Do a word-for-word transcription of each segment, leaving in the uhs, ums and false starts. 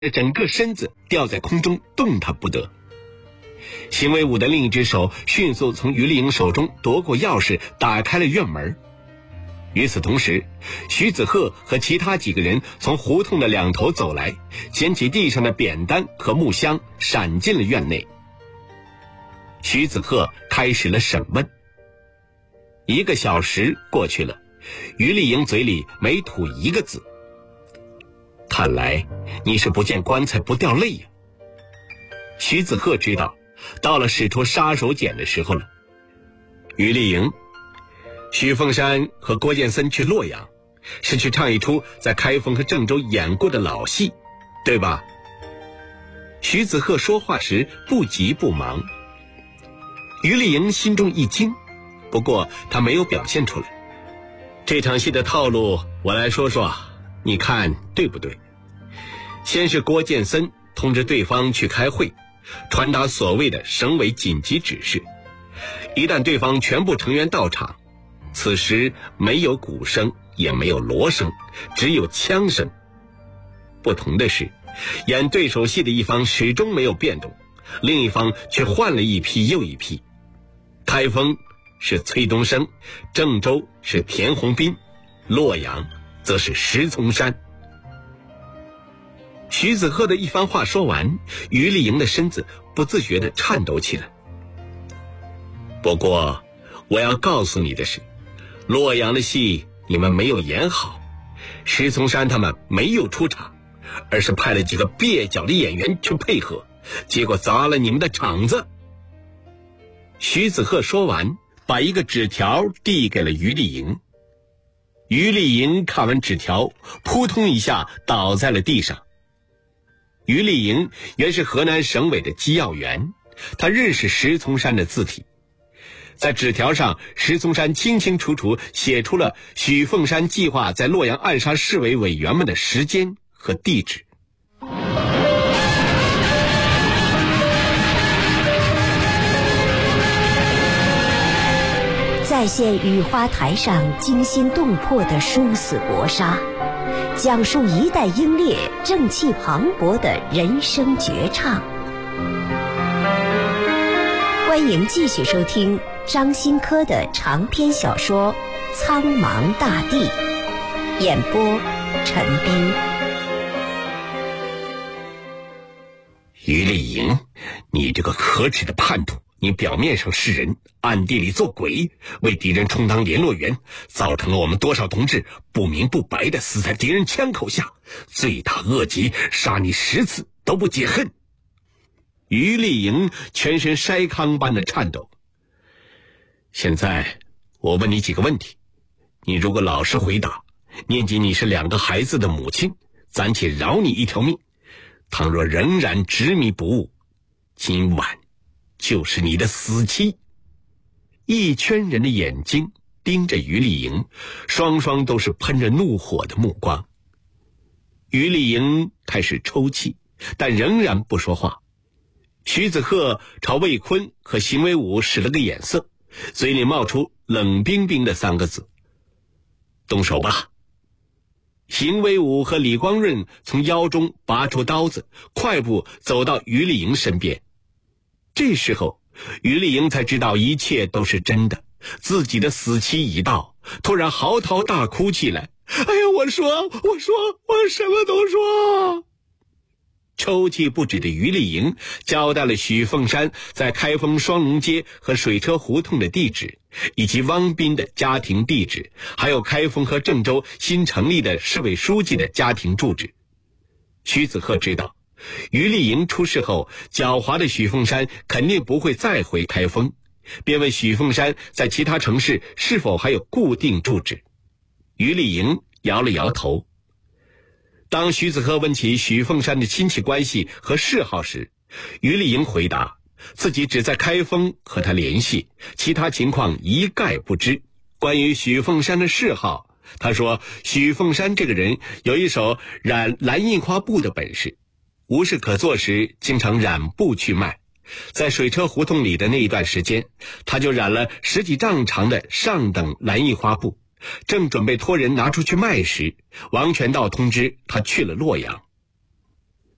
整个身子吊在空中，动弹不得。邢威武的另一只手迅速从于丽英手中夺过钥匙，打开了院门。与此同时，徐子鹤和其他几个人从胡同的两头走来，捡起地上的扁担和木箱，闪进了院内。徐子鹤开始了审问。一个小时过去了，于丽英嘴里没吐一个字。看来你是不见棺材不掉泪呀。徐子鹤知道到了使出杀手锏的时候了。于丽英，许凤山和郭建森去洛阳，是去唱一出在开封和郑州演过的老戏，对吧？徐子鹤说话时不急不忙。于丽英心中一惊，不过他没有表现出来。这场戏的套路我来说说，你看对不对？先是郭建森通知对方去开会，传达所谓的省委紧急指示。一旦对方全部成员到场，此时没有鼓声，也没有锣声，只有枪声。不同的是，演对手戏的一方始终没有变动，另一方却换了一批又一批。开封是崔东升，郑州是田鸿斌，洛阳则是石从山。徐子鹤的一番话说完，于丽英的身子不自觉地颤抖起来。不过我要告诉你的是，洛阳的戏你们没有演好，石从山他们没有出场，而是派了几个蹩脚的演员去配合，结果砸了你们的场子。徐子鹤说完，把一个纸条递给了于丽英。于丽英看完纸条，扑通一下倒在了地上。于丽英原是河南省委的机要员，他认识石从山的字体。在纸条上，石从山清清楚楚写出了许凤山计划在洛阳暗杀市委委员们的时间和地址。 再现雨花台上惊心动魄的殊死搏杀，讲述一代英烈正气磅礴的人生绝唱。欢迎继续收听张新科的长篇小说《苍茫大地》，演播陈斌。 于丽英，你这个可耻的叛徒，你表面上是人，暗地里做鬼，为敌人充当联络员，造成了我们多少同志不明不白地死在敌人枪口下，罪大恶极，杀你十次都不解恨。于丽英全身筛糠般的颤抖。现在我问你几个问题，你如果老实回答，念及你是两个孩子的母亲，暂且饶你一条命；倘若仍然执迷不悟，今晚就是你的死期。一圈人的眼睛盯着于丽英，双双都是喷着怒火的目光。于丽英开始抽泣，但仍然不说话。徐子鹤朝魏坤和邢威武使了个眼色，嘴里冒出冷冰冰的三个字：动手吧。邢威武和李光润从腰中拔出刀子，快步走到于丽英身边。这时候于丽英才知道一切都是真的，自己的死期已到，突然嚎啕大哭起来。哎呀，我说我说我什么都说。抽泣不止的于丽英交代了许凤山在开封双龙街和水车胡同的地址，以及汪斌的家庭地址，还有开封和郑州新成立的市委书记的家庭住址。徐子鹤知道于丽英出事后，狡猾的许凤山肯定不会再回开封，便问许凤山在其他城市是否还有固定住址。于丽英摇了摇头。当徐子鹤问起许凤山的亲戚关系和嗜好时，于丽英回答自己只在开封和他联系，其他情况一概不知。关于许凤山的嗜好，他说许凤山这个人有一手染蓝印花布的本事，无事可做时经常染布去卖。在水车胡同里的那一段时间，他就染了十几丈长的上等蓝印花布，正准备托人拿出去卖时，王全道通知他去了洛阳。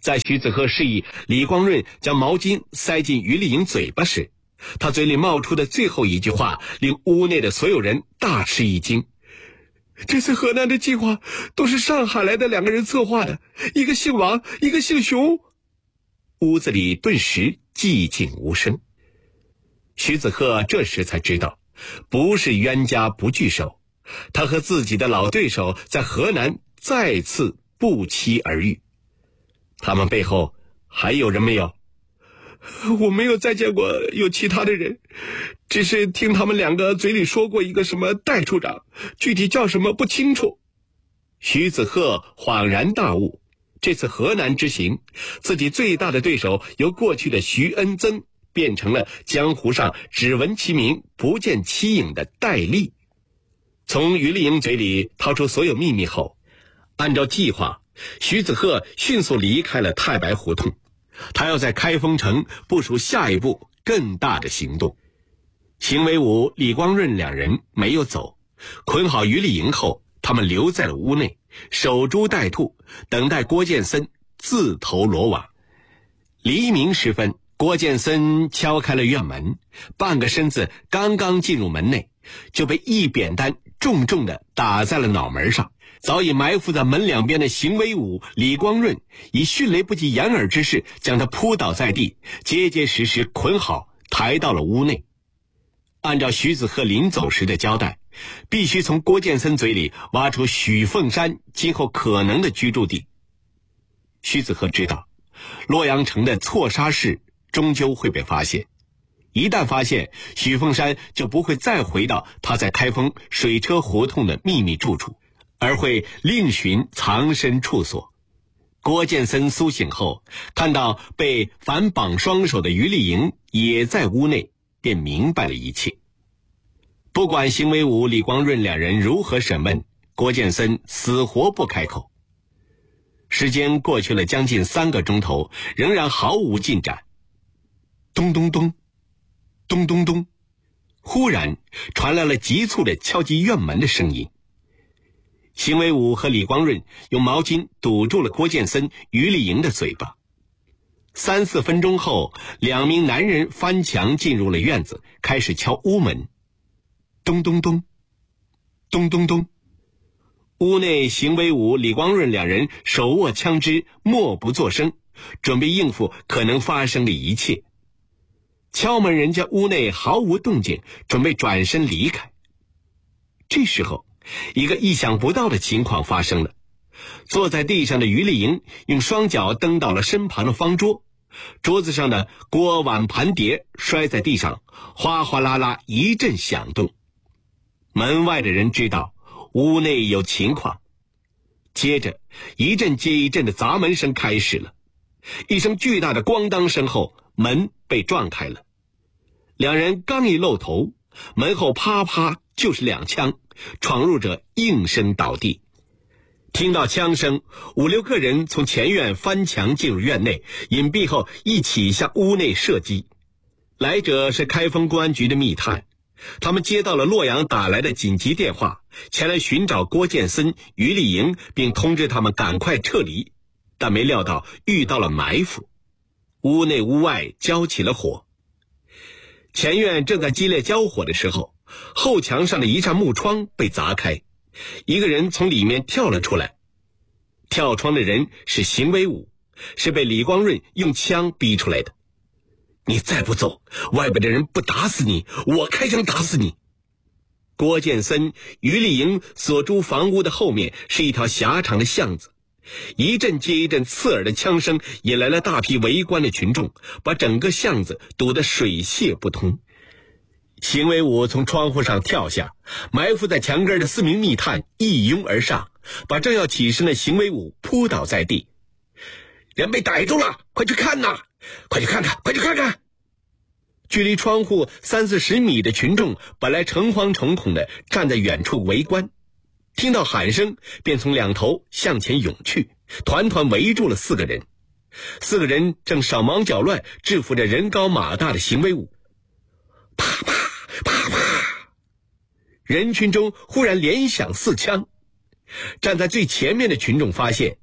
在徐子鹤示意李光润将毛巾塞进于丽莹嘴巴时，他嘴里冒出的最后一句话令屋内的所有人大吃一惊。这次河南的计划都是上海来的两个人策划的，一个姓王，一个姓熊。屋子里顿时寂静无声。徐子鹤这时才知道，不是冤家不聚首，他和自己的老对手在河南再次不期而遇。他们背后还有人没有？我没有再见过有其他的人，只是听他们两个嘴里说过一个什么戴处长，具体叫什么不清楚。徐子鹤恍然大悟，这次河南之行，自己最大的对手由过去的徐恩曾变成了江湖上只闻其名不见其影的戴笠。从于丽莹嘴里掏出所有秘密后，按照计划，徐子鹤迅速离开了太白胡同，他要在开封城部署下一步更大的行动。邢维武、李光润两人没有走，捆好于丽莹后，他们留在了屋内，守株待兔，等待郭建森自投罗网。黎明时分，郭建森敲开了院门，半个身子刚刚进入门内，就被一扁担重重地打在了脑门上。早已埋伏在门两边的邢维武、李光润以迅雷不及掩耳之势将他扑倒在地，结结实实捆好，抬到了屋内。按照徐子鹤临走时的交代，必须从郭建森嘴里挖出许凤山今后可能的居住地。徐子鹤知道，洛阳城的错杀事终究会被发现，一旦发现，许凤山就不会再回到他在开封水车胡同的秘密住处，而会另寻藏身处所。郭建森苏醒后，看到被反绑双手的于丽莹也在屋内，便明白了一切。不管邢维武、李光润两人如何审问，郭建森死活不开口。时间过去了将近三个钟头，仍然毫无进展。咚咚咚，咚咚咚，忽然传来了急促的敲击院门的声音。邢维武和李光润用毛巾堵住了郭建森、于丽莹的嘴巴。三四分钟后，两名男人翻墙进入了院子，开始敲屋门。咚咚咚，咚咚咚，屋内邢维武、李光润两人手握枪支，默不作声，准备应付可能发生的一切。敲门人家屋内毫无动静，准备转身离开。这时候，一个意想不到的情况发生了。坐在地上的于丽莹用双脚蹬倒了身旁的方桌，桌子上的锅碗盘碟摔在地上，哗哗啦啦一阵响动。门外的人知道屋内有情况，接着一阵接一阵的砸门声开始了。一声巨大的咣当声后，门被撞开了。两人刚一露头，门后啪啪就是两枪，闯入者应声倒地。听到枪声，五六个人从前院翻墙进入院内，隐蔽后一起向屋内射击。来者是开封公安局的密探，他们接到了洛阳打来的紧急电话，前来寻找郭建森、于丽莹，并通知他们赶快撤离，但没料到遇到了埋伏。屋内屋外交起了火。前院正在激烈交火的时候，后墙上的一扇木窗被砸开，一个人从里面跳了出来。跳窗的人是邢维武，是被李光润用枪逼出来的。你再不走，外边的人不打死你，我开枪打死你。郭建森、于丽莹所住房屋的后面是一条狭长的巷子，一阵接一阵刺耳的枪声引来了大批围观的群众，把整个巷子堵得水泄不通。邢维武从窗户上跳下，埋伏在墙根的四名密探一拥而上，把正要起身的邢维武扑倒在地。人被逮住了，快去看呐！快去看看，快去看看！距离窗户三四十米的群众本来诚惶诚恐地站在远处围观，听到喊声便从两头向前涌去，团团围住了四个人。四个人正手忙脚乱制服着人高马大的邢维武。啪啪啪啪，人群中忽然连响四枪。站在最前面的群众发现，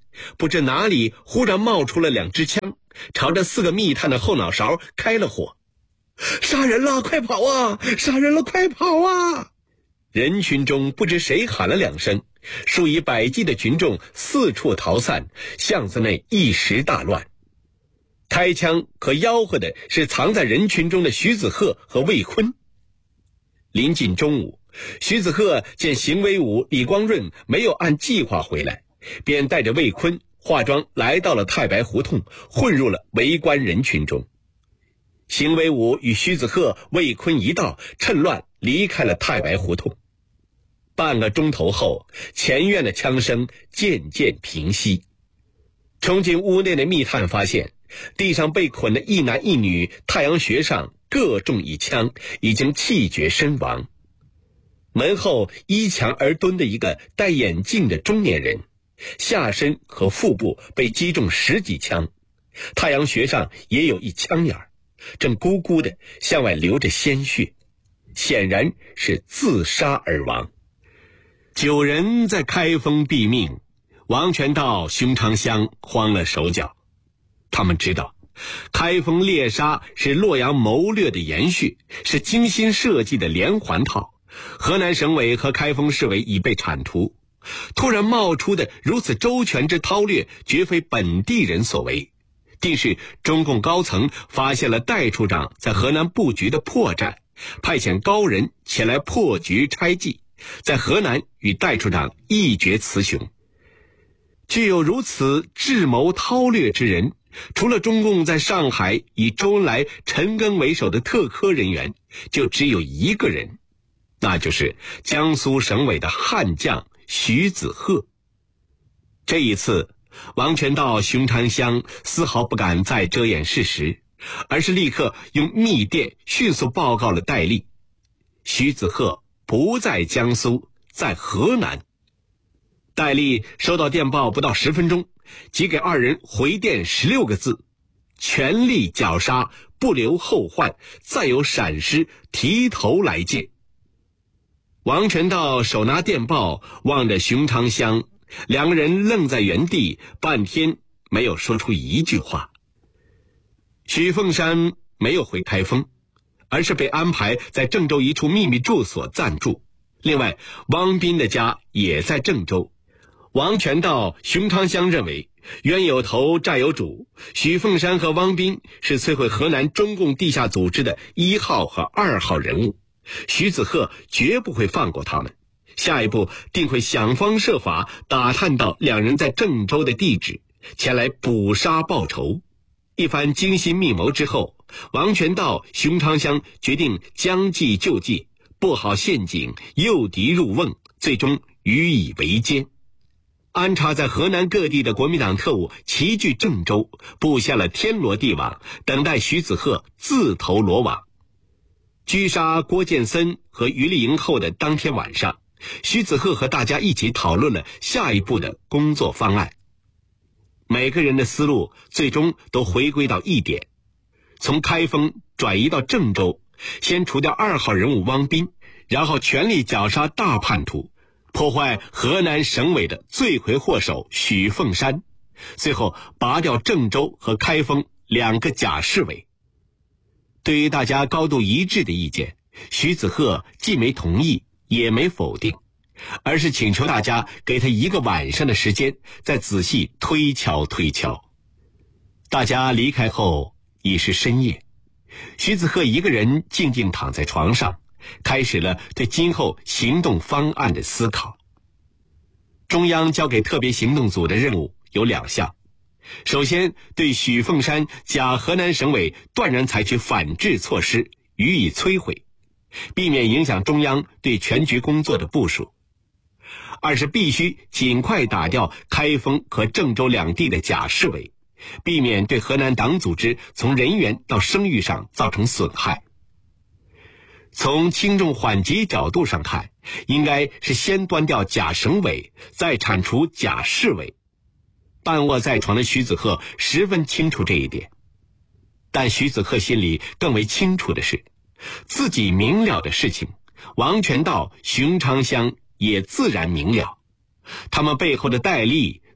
不知哪里忽然冒出了两支枪，朝着四个密探的后脑勺开了火。杀人了，快跑啊！杀人了，快跑啊！人群中不知谁喊了两声，数以百计的群众四处逃散，巷子内一时大乱。开枪和吆喝的是藏在人群中的徐子鹤和魏坤。临近中午，徐子鹤见邢威武、李光润没有按计划回来，便带着魏坤化妆来到了太白胡同，混入了围观人群中。邢威武与徐子鹤、魏坤一道趁乱离开了太白胡同。半个钟头后，前院的枪声渐渐平息。冲进屋内的密探发现，地上被捆的一男一女太阳穴上各中一枪，已经气绝身亡。门后依墙而蹲的一个戴眼镜的中年人，下身和腹部被击中十几枪，太阳穴上也有一枪眼，正咕咕地向外流着鲜血，显然是自杀而亡。九人在开封毙命，王全道、熊长香慌了手脚。他们知道开封猎杀是洛阳谋略的延续，是精心设计的连环套。河南省委和开封市委已被铲除，突然冒出的如此周全之韬略，绝非本地人所为，定是中共高层发现了戴处长在河南布局的破绽，派遣高人前来破局拆计，在河南与戴处长一决雌雄。具有如此智谋韬略之人，除了中共在上海以周恩来、陈赓为首的特科人员，就只有一个人，那就是江苏省委的悍将徐子鹤。这一次，王全道、熊长香丝毫不敢再遮掩事实，而是立刻用密电迅速报告了戴笠。徐子鹤不在江苏，在河南。戴笠收到电报不到十分钟，即给二人回电十六个字：全力绞杀，不留后患，再有闪失，提头来见。王全道手拿电报，望着熊长香，两个人愣在原地，半天没有说出一句话。许凤山没有回开封，而是被安排在郑州一处秘密住所暂住。另外，汪斌的家也在郑州。王全道、熊长香认为，冤有头债有主，许凤山和汪斌是摧毁河南中共地下组织的一号和二号人物，徐子鹤绝不会放过他们，下一步定会想方设法打探到两人在郑州的地址，前来捕杀报仇。一番精心密谋之后，王全道、熊长香决定将计就计，布好陷阱，诱敌入瓮，最终予以围歼。安插在河南各地的国民党特务齐聚郑州，布下了天罗地网，等待徐子鹤自投罗网。狙杀郭建森和于丽营后的当天晚上，徐子鹤和大家一起讨论了下一步的工作方案。每个人的思路最终都回归到一点：从开封转移到郑州，先除掉二号人物汪斌，然后全力绞杀大叛徒，破坏河南省委的罪魁祸首许凤山，最后拔掉郑州和开封两个假市委。对于大家高度一致的意见，徐子鹤既没同意也没否定，而是请求大家给他一个晚上的时间，再仔细推敲推敲。大家离开后已是深夜，徐子鹤一个人静静躺在床上，开始了对今后行动方案的思考。中央交给特别行动组的任务有两项，首先对许凤山假河南省委断然采取反制措施，予以摧毁，避免影响中央对全局工作的部署。二是必须尽快打掉开封和郑州两地的假市委，避免对河南党组织从人员到声誉上造成损害。从轻重缓急角度上看，应该是先端掉假省委，再铲除假市委。半卧在床的徐子鹤十分清楚这一点，但徐子鹤心里更为清楚的是，自己明了的事情，王全道、熊长香也自然明了。他们背后的戴笠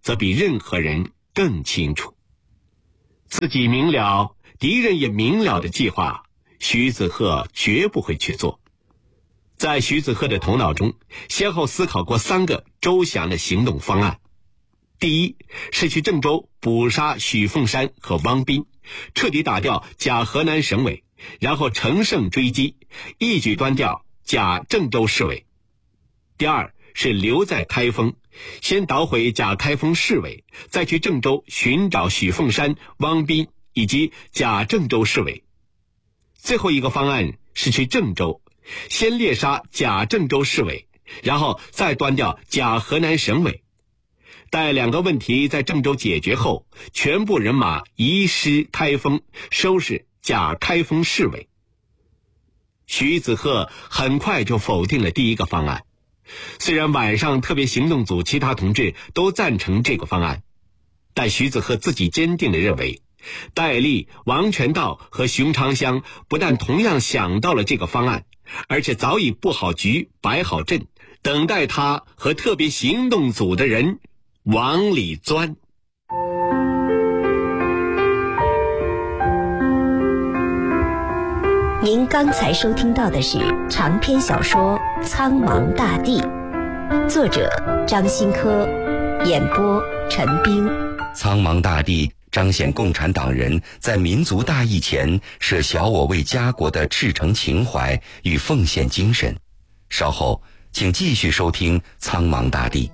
则比任何人更清楚。自己明了，敌人也明了的计划，徐子鹤绝不会去做。在徐子鹤的头脑中，先后思考过三个周详的行动方案。第一，是去郑州捕杀许凤山和汪斌，彻底打掉假河南省委，然后乘胜追击，一举端掉假郑州市委。第二，是留在开封，先捣毁假开封市委，再去郑州寻找许凤山、汪斌以及假郑州市委。最后一个方案是去郑州，先猎杀假郑州市委，然后再端掉假河南省委。待两个问题在郑州解决后，全部人马移师开封，收拾假开封市委。徐子鹤很快就否定了第一个方案。虽然晚上特别行动组其他同志都赞成这个方案，但徐子鹤自己坚定地认为，戴笠、王全道和熊长香不但同样想到了这个方案，而且早已布好局、摆好阵，等待他和特别行动组的人往里钻。 您刚才收听到的是长篇小说《苍茫大地》，作者张新科，演播陈冰。 苍茫大地彰显共产党人在民族大义前舍小我为家国的赤诚情怀与奉献精神。稍后请继续收听《苍茫大地》。